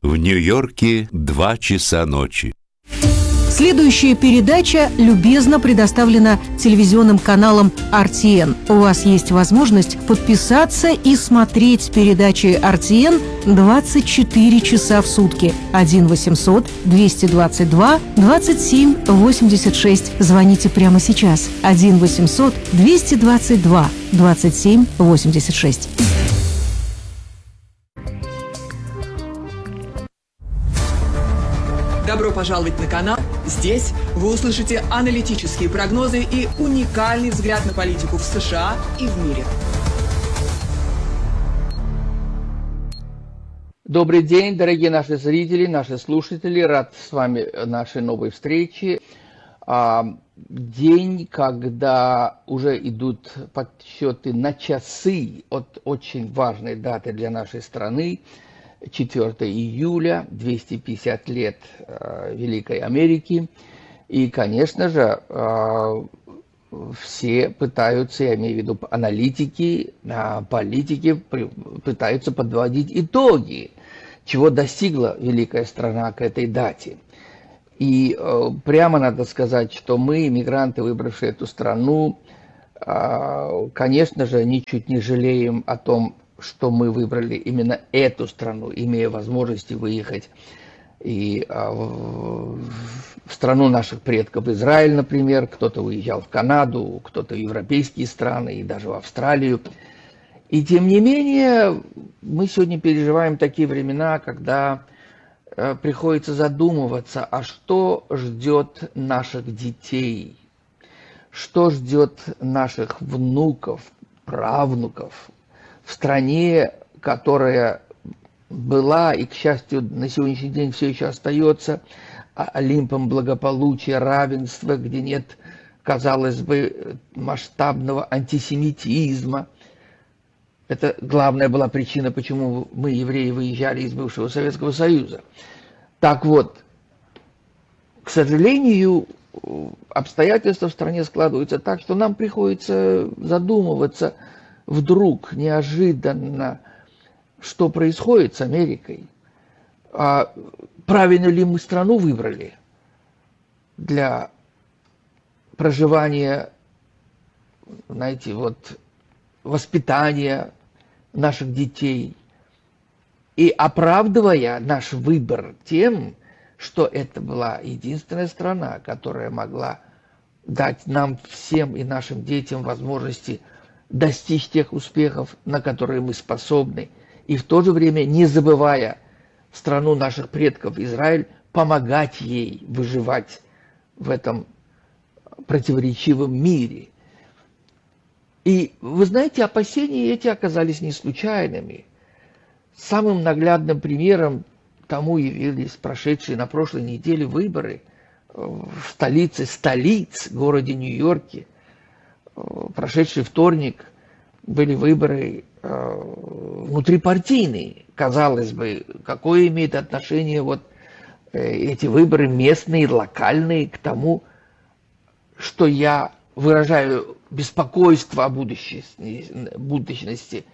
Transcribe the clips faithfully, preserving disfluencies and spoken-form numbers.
В Нью-Йорке два часа ночи. Следующая передача любезно предоставлена телевизионным каналом эр ти эн. У вас есть возможность подписаться и смотреть передачи эр ти эн двадцать четыре часа в сутки. один восемьсот двести двадцать два двадцать семь восемьдесят шесть. Звоните прямо сейчас. один восемьсот двести двадцать два двадцать семь восемьдесят шесть. Добро пожаловать на канал. Здесь вы услышите аналитические прогнозы и уникальный взгляд на политику в США и в мире. Добрый день, дорогие наши зрители, наши слушатели. Рад с вами нашей новой встрече. День, когда уже идут подсчеты на часы от очень важной даты для нашей страны. четвёртого июля, двести пятьдесят лет э, Великой Америки. И, конечно же, э, все пытаются, я имею в виду аналитики, э, политики, пытаются подводить итоги, чего достигла великая страна к этой дате. И э, прямо надо сказать, что мы, иммигранты, выбравшие эту страну, э, конечно же, ничуть не жалеем о том, что мы выбрали именно эту страну, имея возможности выехать и а, в, в страну наших предков, Израиль, например, кто-то уезжал в Канаду, кто-то в европейские страны и даже в Австралию. И тем не менее, мы сегодня переживаем такие времена, когда а, приходится задумываться, а что ждет наших детей, что ждет наших внуков, правнуков, в стране, которая была и, к счастью, на сегодняшний день все еще остается олимпом благополучия, равенства, где нет, казалось бы, масштабного антисемитизма. Это главная была причина, почему мы, евреи, выезжали из бывшего Советского Союза. Так вот, к сожалению, обстоятельства в стране складываются так, что нам приходится задумываться вдруг, неожиданно, что происходит с Америкой. А правильно ли мы страну выбрали для проживания, знаете, вот, воспитания наших детей, и оправдывая наш выбор тем, что это была единственная страна, которая могла дать нам всем и нашим детям возможности достичь тех успехов, на которые мы способны, и в то же время, не забывая страну наших предков Израиль, помогать ей выживать в этом противоречивом мире. И вы знаете, опасения эти оказались не случайными. Самым наглядным примером тому явились прошедшие на прошлой неделе выборы в столице столиц, городе Нью-Йорке. Прошедший вторник были выборы э, внутрипартийные. Казалось бы, какое имеет отношение вот э, эти выборы местные, локальные к тому, что я выражаю беспокойство о будущности, будущности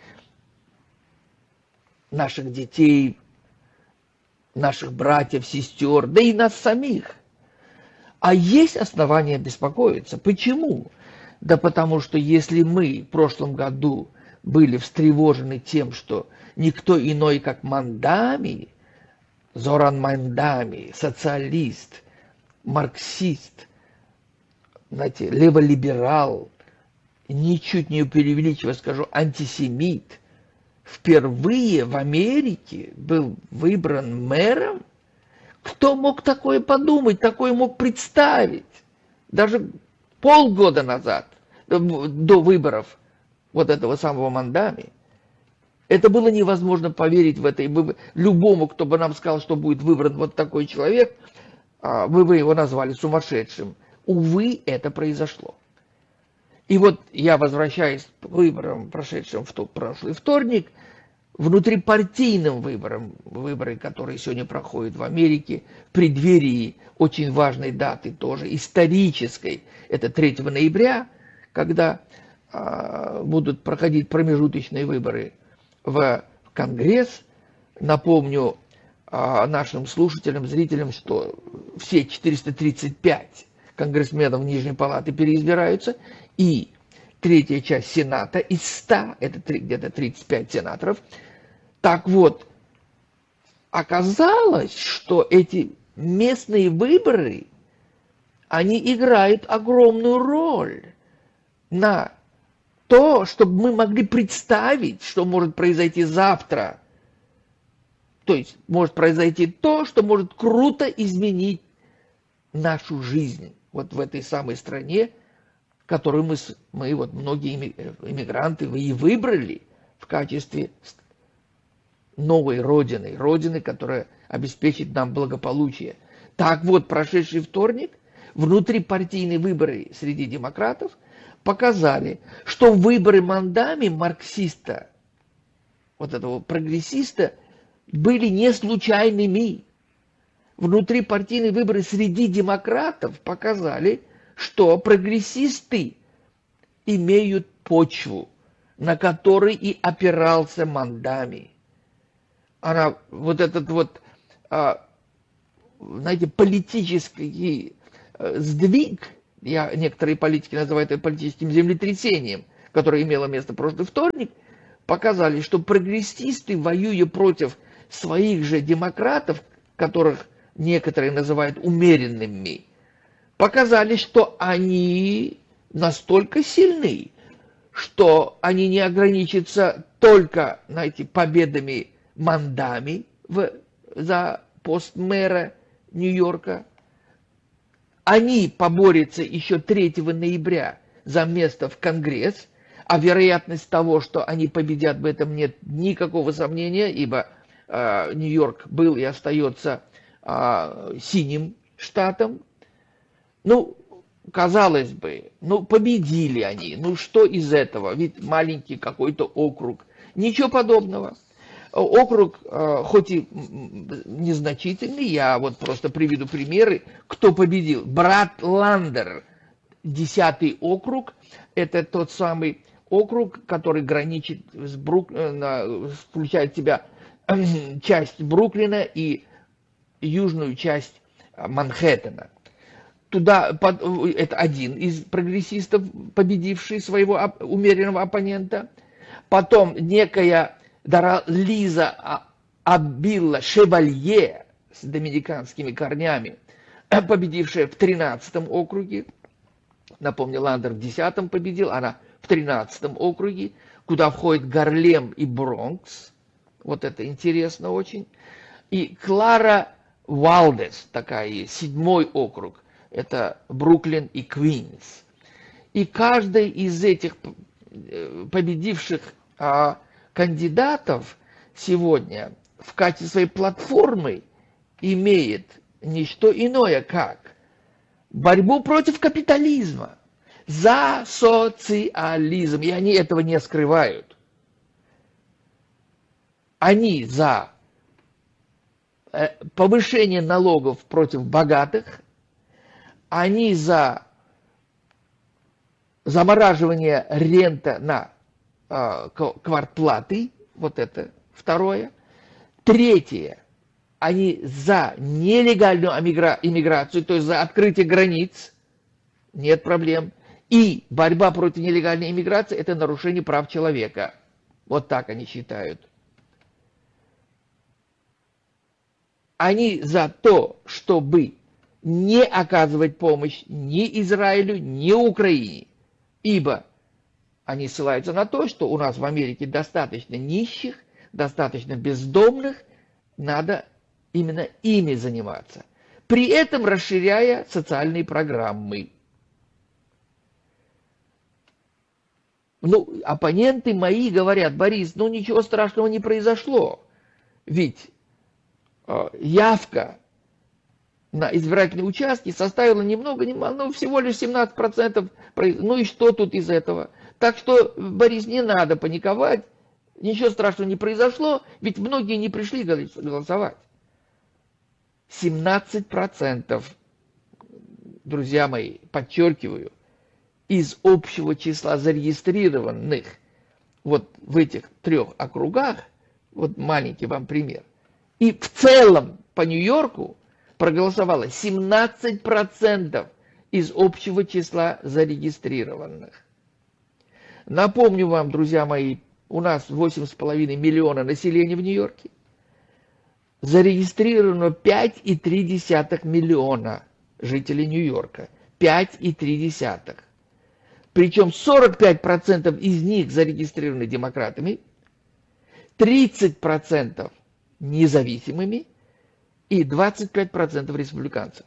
наших детей, наших братьев, сестер, да и нас самих. А есть основания беспокоиться. Почему? Да потому что если мы в прошлом году были встревожены тем, что никто иной, как Мандами, Зоран Мандами, социалист, марксист, знаете, леволиберал, ничуть не преувеличивая скажу, антисемит, впервые в Америке был выбран мэром, кто мог такое подумать, такое мог представить? Даже полгода назад, до выборов вот этого самого Мандами, это было невозможно поверить в это. И бы, любому, кто бы нам сказал, что будет выбран вот такой человек, вы бы его назвали сумасшедшим. Увы, это произошло. И вот я, возвращаясь к выборам, прошедшим в тот прошлый вторник, внутрипартийным выборам, выборы, которые сегодня проходят в Америке, в преддверии очень важной даты, тоже исторической, это третьего ноября, когда а, будут проходить промежуточные выборы в Конгресс. Напомню, а, нашим слушателям, зрителям, что все четыреста тридцать пять конгрессменов Нижней Палаты переизбираются, и третья часть Сената из ста, это где-то тридцать пять сенаторов. Так вот, оказалось, что эти местные выборы, они играют огромную роль на то, чтобы мы могли представить, что может произойти завтра. То есть может произойти то, что может круто изменить нашу жизнь вот в этой самой стране, которую мы, мы вот многие иммигранты и выбрали в качестве новой родины, родины, которая обеспечит нам благополучие. Так вот, прошедший вторник, внутрипартийные выборы среди демократов показали, что выборы мандами марксиста, вот этого прогрессиста, были не случайными. Внутрипартийные выборы среди демократов показали, что прогрессисты имеют почву, на которой и опирался мандами. Она, вот этот вот, знаете, политический сдвиг, я, некоторые политики называют это политическим землетрясением, которое имело место прошлый вторник, показали, что прогрессисты, воюя против своих же демократов, которых некоторые называют умеренными, показали, что они настолько сильны, что они не ограничатся только, знаете, победами мандами в, за пост мэра Нью-Йорка. Они поборются еще третьего ноября за место в Конгресс, а вероятность того, что они победят, в этом нет никакого сомнения, ибо э, Нью-Йорк был и остается э, синим штатом. Ну, казалось бы, ну победили они, ну что из этого, ведь маленький какой-то округ, ничего подобного. Округ, э, хоть и незначительный, я вот просто приведу примеры, кто победил. Брат Ландер, десятый округ, это тот самый округ, который граничит с Брук... включает в себя часть Бруклина и южную часть Манхэттена. Туда, под, это один из прогрессистов, победивший своего умеренного оппонента. Потом некая Лиза Абилла Шевалье с доминиканскими корнями, победившая в тринадцатом округе. Напомню, Ландер в десятом победил, она в тринадцатом округе, куда входит Гарлем и Бронкс. Вот это интересно очень. И Клара Валдес, такая есть, седьмой округ. Это Бруклин и Квинс. И каждый из этих победивших а, кандидатов сегодня в качестве своей платформы имеет не что иное, как борьбу против капитализма, за социализм. И они этого не скрывают. Они за повышение налогов против богатых, они за замораживание рента на э, квартплаты, вот это второе. Третье, они за нелегальную иммиграцию, то есть за открытие границ, нет проблем. И борьба против нелегальной иммиграции – это нарушение прав человека. Вот так они считают. Они за то, чтобы не оказывать помощь ни Израилю, ни Украине, ибо они ссылаются на то, что у нас в Америке достаточно нищих, достаточно бездомных, надо именно ими заниматься, при этом расширяя социальные программы. Ну, оппоненты мои говорят: Борис, ну ничего страшного не произошло, ведь э, явка на избирательные участки составила ни много ни мало, ну всего лишь семнадцать процентов. Ну и что тут из этого? Так что, Борис, не надо паниковать, ничего страшного не произошло, ведь многие не пришли голосовать. семнадцать процентов, друзья мои, подчеркиваю, из общего числа зарегистрированных вот в этих трех округах, вот маленький вам пример, И в целом по Нью-Йорку проголосовало семнадцать процентов из общего числа зарегистрированных. Напомню вам, друзья мои, у нас восемь с половиной миллиона населения в Нью-Йорке. Зарегистрировано пять и три десятых миллиона жителей Нью-Йорка. пять и три десятых. Причем сорок пять процентов из них зарегистрированы демократами, тридцать процентов независимыми и двадцать пять процентов республиканцев.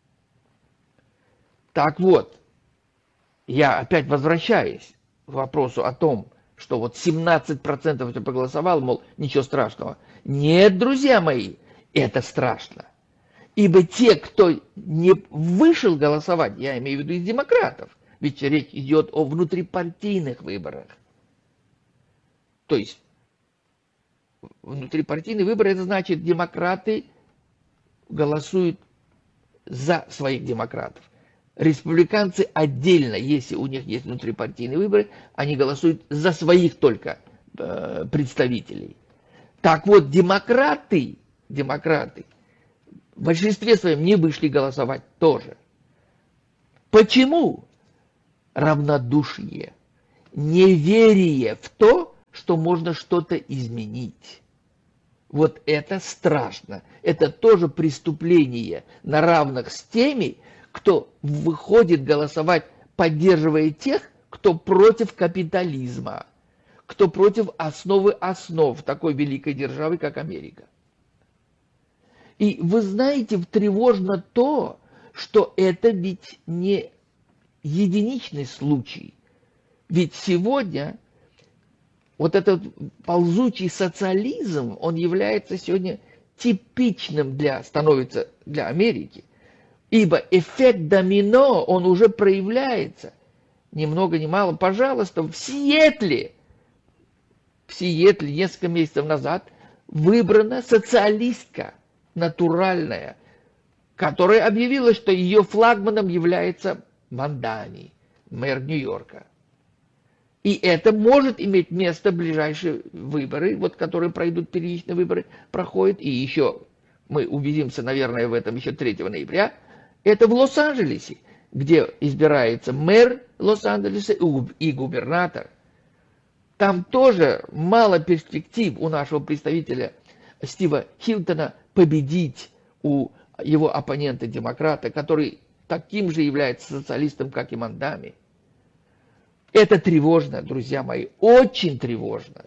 Так вот, я опять возвращаюсь к вопросу о том, что вот семнадцать процентов кто проголосовал, мол, ничего страшного. Нет, друзья мои, это страшно. Ибо те, кто не вышел голосовать, я имею в виду из демократов, ведь речь идет о внутрипартийных выборах. То есть внутрипартийные выборы, это значит, демократы голосуют за своих демократов. Республиканцы отдельно, если у них есть внутрипартийные выборы, они голосуют за своих только э, представителей. Так вот, демократы, демократы в большинстве своем не вышли голосовать тоже. Почему? Равнодушие, неверие в то, что можно что-то изменить. Вот это страшно. Это тоже преступление на равных с теми, кто выходит голосовать, поддерживая тех, кто против капитализма, кто против основы основ такой великой державы, как Америка. И вы знаете, тревожно то, что это ведь не единичный случай. Ведь сегодня вот этот ползучий социализм, он является сегодня типичным для, становится для Америки. Ибо эффект домино, он уже проявляется. Ни много ни мало, пожалуйста, в Сиэтле, в Сиэтле несколько месяцев назад выбрана социалистка, натуральная, которая объявила, что ее флагманом является Мандани, мэр Нью-Йорка. И это может иметь место в ближайшие выборы, вот которые пройдут, первичные выборы проходят, и еще мы увидимся, наверное, в этом еще третьего ноября. Это в Лос-Анджелесе, где избирается мэр Лос-Анджелеса и губернатор. Там тоже мало перспектив у нашего представителя Стива Хилтона победить у его оппонента-демократа, который таким же является социалистом, как и Мандами. Это тревожно, друзья мои, очень тревожно.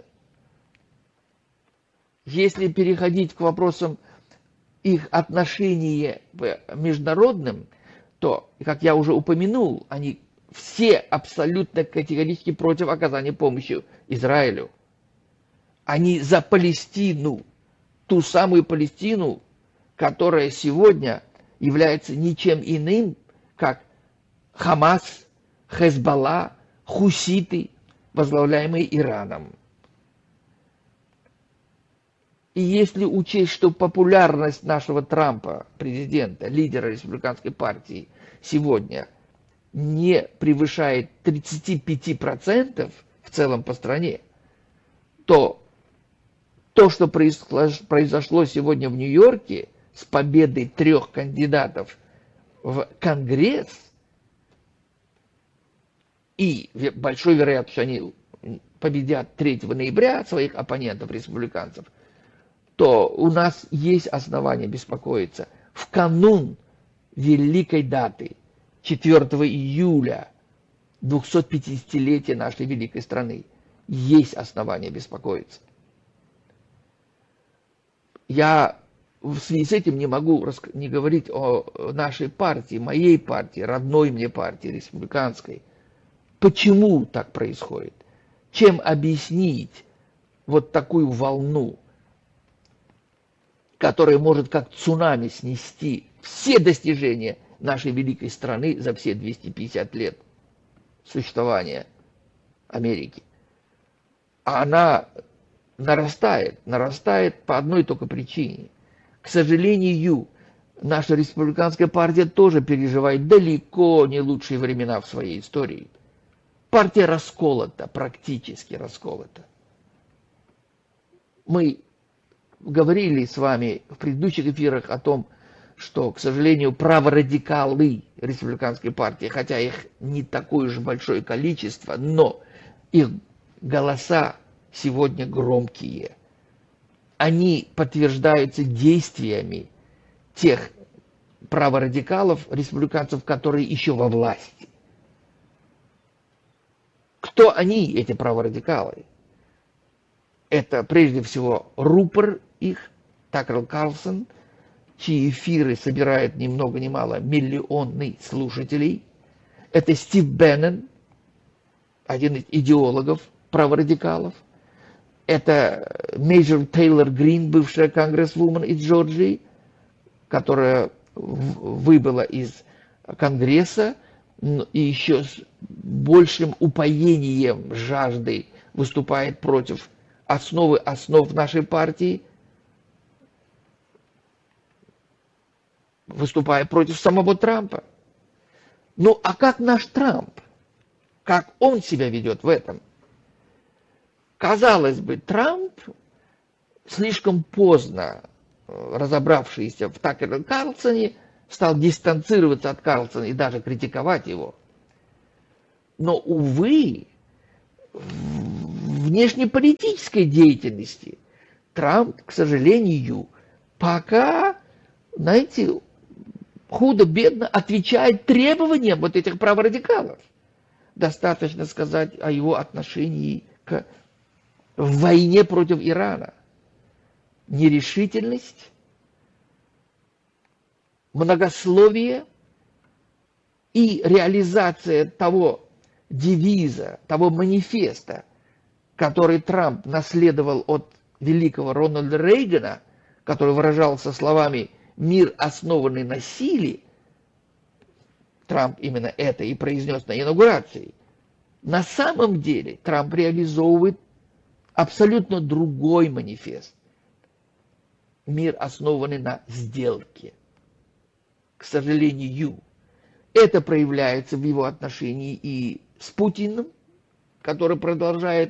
Если переходить к вопросам их отношения международным, то, как я уже упомянул, они все абсолютно категорически против оказания помощи Израилю. Они за Палестину, ту самую Палестину, которая сегодня является ничем иным, как Хамас, Хезболла, хуситы, возглавляемые Ираном. И если учесть, что популярность нашего Трампа, президента, лидера республиканской партии, сегодня не превышает тридцать пять процентов в целом по стране, то то, что произошло сегодня в Нью-Йорке с победой трех кандидатов в Конгресс, и большой вероятностью они победят третьего ноября своих оппонентов, республиканцев, то у нас есть основания беспокоиться. В канун великой даты, четвёртого июля, двухсотпятидесятилетия нашей великой страны, есть основания беспокоиться. Я в связи с этим не могу не говорить о нашей партии, моей партии, родной мне партии, республиканской. Почему так происходит? Чем объяснить вот такую волну, которая может как цунами снести все достижения нашей великой страны за все двести пятьдесят лет существования Америки? А она нарастает, нарастает по одной только причине. К сожалению, наша республиканская партия тоже переживает далеко не лучшие времена в своей истории. Партия расколота, практически расколота. Мы говорили с вами в предыдущих эфирах о том, что, к сожалению, праворадикалы республиканской партии, хотя их не такое уж большое количество, но их голоса сегодня громкие. Они подтверждаются действиями тех праворадикалов, республиканцев, которые еще во власти. Кто они, эти праворадикалы? Это прежде всего рупор их, Такер Карлсон, чьи эфиры собирают ни много ни мало миллионы слушателей. Это Стив Беннон, один из идеологов праворадикалов. Это Мейджор Тейлор Грин, бывшая конгрессвумен из Джорджии, которая выбыла из Конгресса и еще с большим упоением, жаждой выступает против основы основ нашей партии, выступая против самого Трампа. Ну, а как наш Трамп? Как он себя ведет в этом? Казалось бы, Трамп, слишком поздно разобравшийся в Такере Карлсоне, стал дистанцироваться от Карлсона и даже критиковать его. Но, увы, в внешнеполитической деятельности Трамп, к сожалению, пока, знаете, худо-бедно отвечает требованиям вот этих праворадикалов. Достаточно сказать о его отношении к войне против Ирана. Нерешительность, многословие и реализация того девиза, того манифеста, который Трамп наследовал от великого Рональда Рейгана, который выражался словами «мир, основанный на силе», Трамп именно это и произнес на инаугурации. На самом деле Трамп реализовывает абсолютно другой манифест. Мир, основанный на сделке. К сожалению, это проявляется в его отношении и с Путиным, который продолжает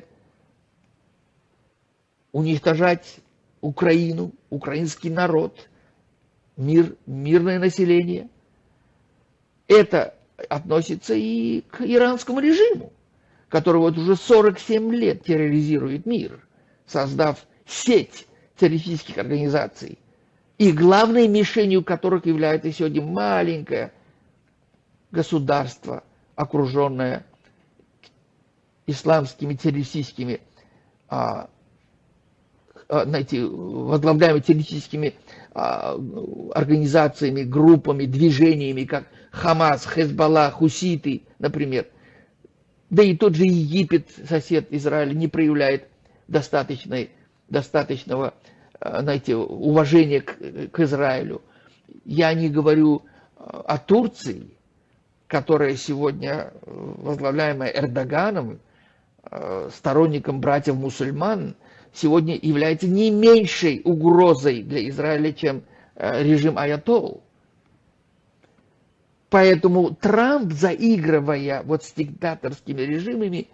уничтожать Украину, украинский народ, мир, мирное население. Это относится и к иранскому режиму, который вот уже сорок семь лет терроризирует мир, создав сеть террористических организаций, и главной мишенью которых является сегодня маленькое государство, окруженное исламскими террористическими, а, а, знаете, возглавляемыми террористическими а, организациями, группами, движениями, как Хамас, Хезболла, хуситы, например. Да и тот же Египет, сосед Израиля, не проявляет достаточной, достаточного, знаете, уважения к, к Израилю. Я не говорю о Турции, которая сегодня, возглавляемая Эрдоганом, сторонником братьев-мусульман, сегодня является не меньшей угрозой для Израиля, чем режим аятолл. Поэтому Трамп, заигрывая вот с диктаторскими режимами,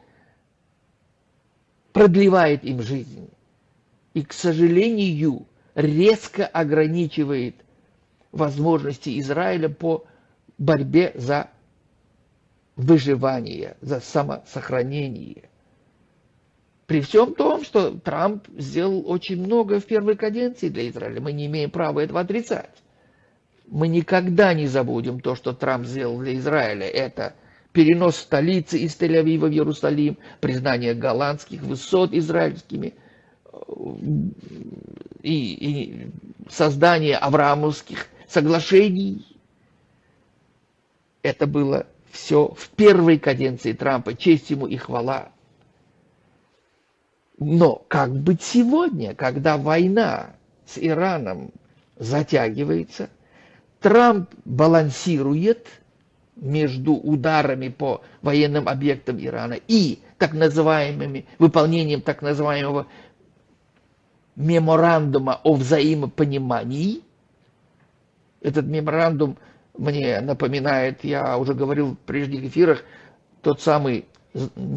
продлевает им жизнь. И, к сожалению, резко ограничивает возможности Израиля по борьбе за выживание, за самосохранение. При всем том, что Трамп сделал очень много в первой каденции для Израиля, мы не имеем права этого отрицать. Мы никогда не забудем то, что Трамп сделал для Израиля. Это перенос столицы из Тель-Авива в Иерусалим, признание голландских высот израильскими и, и создание авраамовских соглашений. Это было все в первой каденции Трампа. Честь ему и хвала. Но как быть сегодня, когда война с Ираном затягивается, Трамп балансирует между ударами по военным объектам Ирана и так называемыми, выполнением так называемого меморандума о взаимопонимании. Этот меморандум мне напоминает, я уже говорил в прежних эфирах, тот самый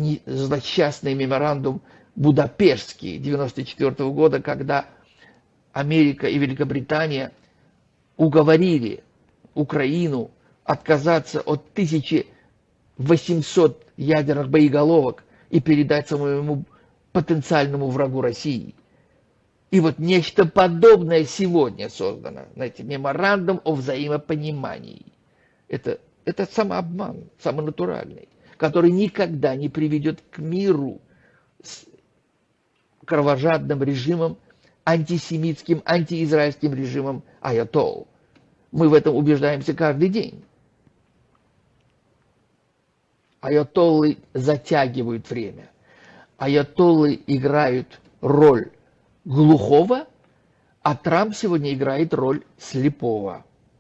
злосчастный меморандум Будапештский девяносто четвёртого года, когда Америка и Великобритания уговорили Украину отказаться от тысячи восьмисот ядерных боеголовок и передать своему потенциальному врагу России. И вот нечто подобное сегодня создано. Знаете, меморандум о взаимопонимании. Это, это самообман, самонатуральный, который никогда не приведет к миру с кровожадным режимом, антисемитским, антиизраильским режимом аятолл. Мы в этом убеждаемся каждый день. Аятоллы затягивают время. Аятоллы играют роль глухого, а Трамп сегодня играет роль слепого.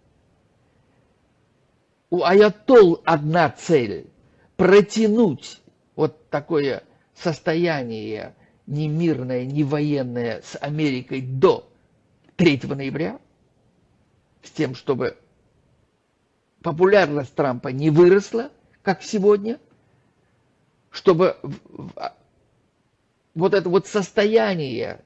У аятолл одна цель – протянуть вот такое состояние не мирное, не военное с Америкой до третьего ноября, с тем, чтобы популярность Трампа не выросла, как сегодня, чтобы вот это вот состояние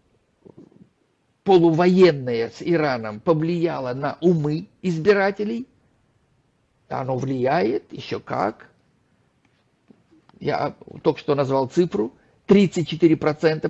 полувоенное с Ираном повлияло на умы избирателей. Оно влияет, еще как. Я только что назвал цифру. тридцать четыре процента